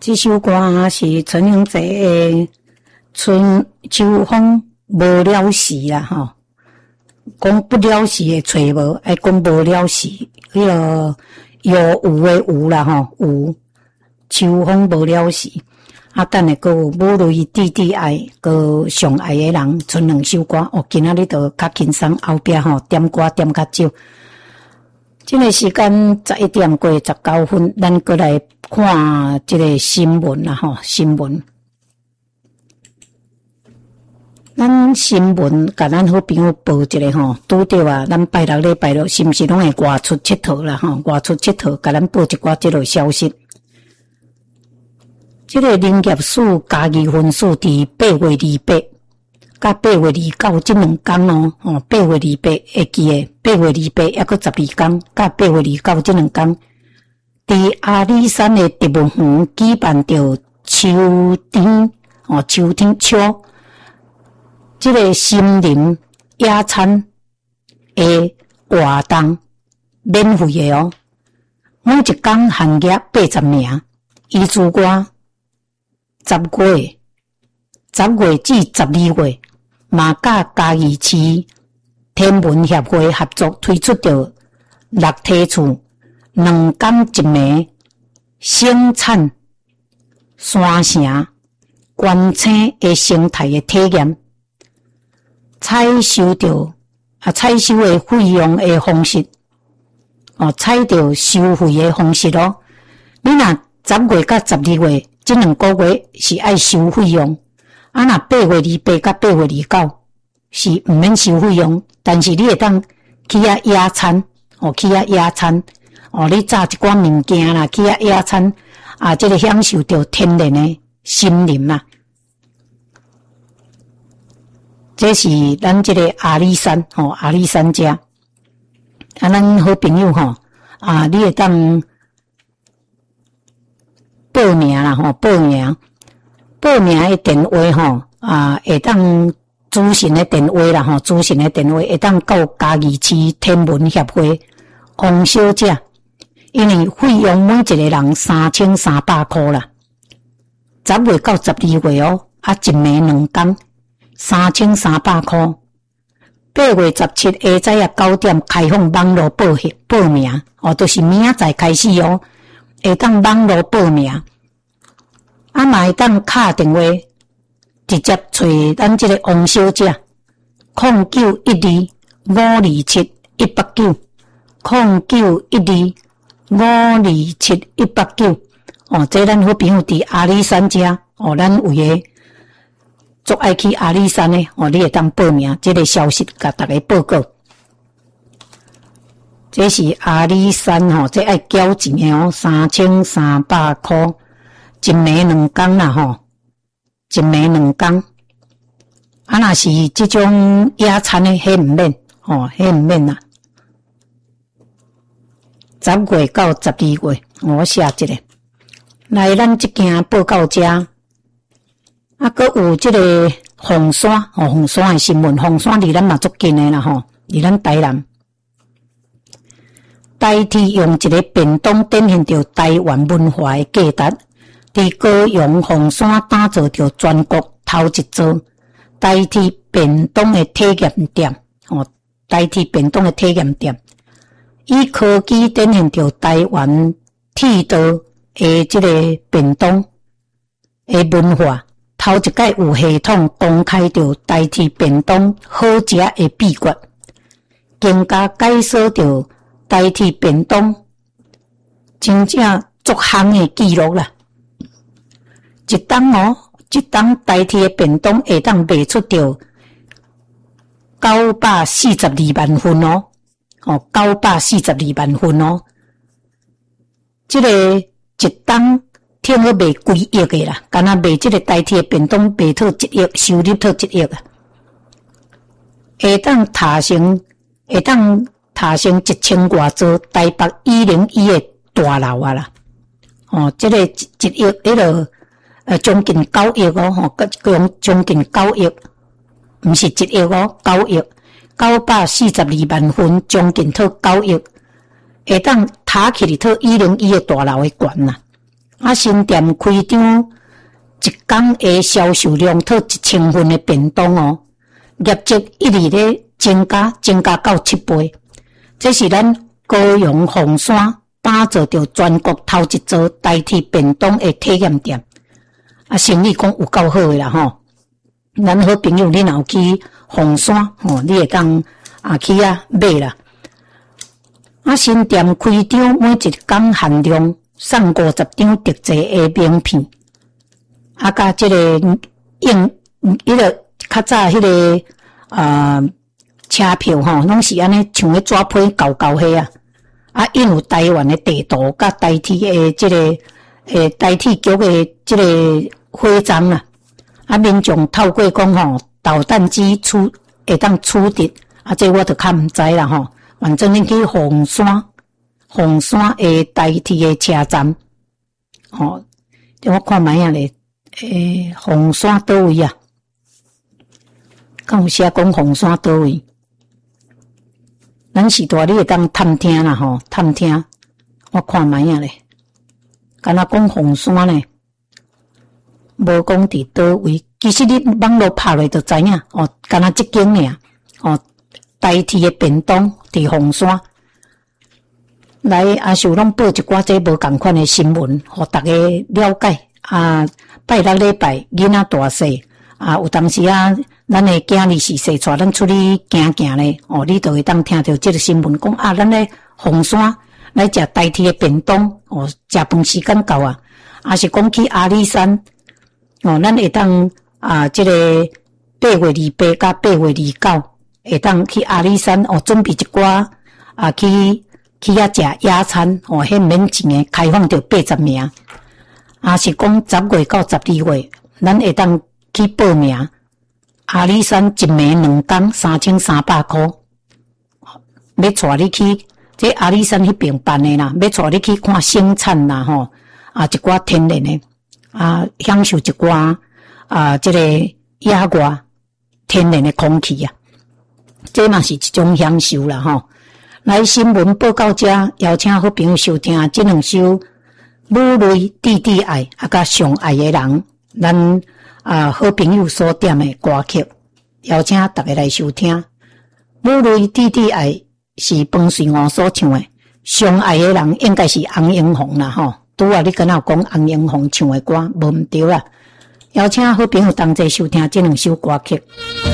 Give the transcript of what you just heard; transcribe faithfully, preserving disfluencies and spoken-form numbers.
这首歌是陈永济的《春秋风无了时》啦，吼，讲不了时的找无，爱讲无了时，迄个有有的有啦，吼，有秋风无了时。啊，等下个母女弟弟爱，个上爱的人，剩两首歌。哦，今仔日就较轻松，后壁吼点歌点较少。这个时间十一点过十九分，咱过来看这个新闻啦，吼，新闻。咱新闻甲咱好朋友报一个吼，拄着啊，咱拜六礼拜六是毋是拢会外出佚佗啦？吼，外出佚佗，甲咱报一寡即个消息。这个林业署家己分数伫八月二八，甲八月二九即两天哦，吼，八月二八会记诶，八月二八还佫十二天，甲八月二九即两天，伫阿里山诶植物园举办着秋天哦，秋天秋，即个森林野餐诶活动，免费诶哦，每一天限额八十名，伊自我。十月，十月至十二月，嘛甲嘉义市天文协会合作推出着六梯厝两天一暝生产山城观星的生态的体验，采收着啊采收的费用的方式，哦，采着收费的方式咯。你若十月甲十二月。这两个月是爱收费用，啊，若八月二八甲八月二九是毋免收费用，但是你会当去遐野餐，哦，去遐野餐，哦，你炸一寡物件啦，去遐野餐，啊，这个享受到天然的森林啦。这是咱这个阿里山，哦，阿里山家，啊，咱好朋友吼，啊，你会当。报名啦吼，报名，报名的电话吼啊，会当主信的电话啦吼，主信的电话会当到嘉义市天文协会黄小姐，因为费用每一个人三千三百块啦，十月到十二月哦，啊一暝两天，三千三百块。八月十七下早啊九点开放网络报报名，哦，都、就是明仔载开始哦。会当网络报名，啊嘛会当打电话直接找咱这个王小姐，零九一二五二七一八九，零九一二五二七一八九。哦，这咱好朋友伫阿里山家，哦，咱有个足爱去阿里山的，哦，你会当报名，这个消息甲大家报告。这是阿里山吼，这爱缴钱的哦，三千三百块，一暝两天啦吼，一暝两天。啊，若是这种野餐的，迄毋免，吼，迄毋免啦。十月到十二月，我写一个。来，咱即件报到这，啊，阁有这个凤山，吼，凤山的新闻，凤山离咱嘛足近的啦吼，离咱台南。台铁用一个便当展现着台湾文化的价值，伫高雄凤山打造着全国头一座台铁便当的体验店。哦，台铁便当的体验店，以科技展现着台湾铁道的这个便当的文化。头一届有系统公开着台铁便当好食的秘诀，更加解说着。台铁便当真正足行的记录啦！一档哦，一档台铁的便当会当卖出着九百四十二万份哦，哦，九百四十二万份哦。这个一档听好卖几亿的啦，敢若卖这个台铁的便当卖到一亿，收入到一亿啊！会当塔成，会当。塔成一千多座台北一零一的大楼啊啦，哦，这个一一亿迄个呃将近九亿哦，吼，将将近九亿，毋是一亿哦，九亿，九百四十二万份，将近到九亿，会当塔起里头一零一的大楼的悬啦， 啊，新店开张一天的销售量套一千份的便当哦，业绩一直咧增加，增加到七倍。这是咱高雄凤山打造着全国头一座代替便当的体验店，啊，生意讲有够好的啦吼。咱好朋友，你若有去凤山吼，你会当啊去啊买啦。啊，新店开张每一天限量送五十张特制的名片，啊，甲即个用迄个较早迄个啊车票吼，拢是安尼像咧纸皮厚厚迄啊，啊，印有台湾的地图，甲台铁的即个诶台铁局的即个徽章啊。啊，民众透过讲吼导弹机出会当出敌，啊，这我就较毋知啦吼。反正恁去凤山，凤山的台铁的车站，吼，我看卖啊咧，诶，凤山倒位啊？敢有写讲凤山倒位？咱时代你会当探听啦吼，探听，我看卖啊咧，敢若讲凤山咧。无讲伫倒位，其实你网络拍落就知影哦，敢若即间尔哦，代替的便当伫凤山。来阿秀拢报一寡这无共款的新闻，互大家了解。啊，拜六礼拜囡仔大细啊，有当时啊，咱的囝儿是细带咱出去行行咧，哦，你就会当听到即个新闻讲啊，咱咧凤山来食代替的便当，哦，食饭时间到啊，啊是讲去阿里山。哦，咱会当啊，这个八月二八甲八月二九，会当去阿里山哦，准备一寡啊，去去遐食野餐哦，迄免钱诶，开放着八十名，啊是讲十月到十二月，咱会当去报名。阿里山一暝两天三千三百块，要带你去这阿里山迄边办诶啦，要带你去看生产啦吼，啊一寡天然诶。啊，享受一寡啊，这个野外天然的空气啊，这嘛是一种享受啦吼。来新闻报告这，邀请好朋友收听这两首母泪弟弟爱啊，甲上爱的人，咱啊好朋友所点的歌曲，邀请大家来收听。母泪弟弟爱是彭水娥所唱的，上爱的人应该是洪英红啦吼。拄啊，你敢若有讲洪英红唱的歌，无毋对啦。邀请好朋友同齐收听这两首歌曲。